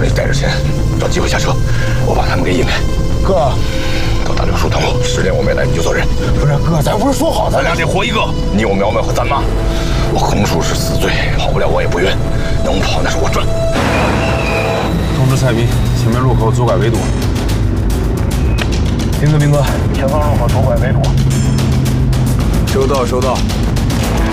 里带着钱，找机会下车，我把他们给引开。 哥， 到大柳树等我，10点我没来你就走人。 不是哥，咱不是说好咱俩得活一个，你我苗苗和咱妈。我横竖是死罪，跑不了我也不冤，能跑那是我赚。 通知蔡斌，前面路口左拐围堵。 兵哥， 前方路口左拐围堵。 收到。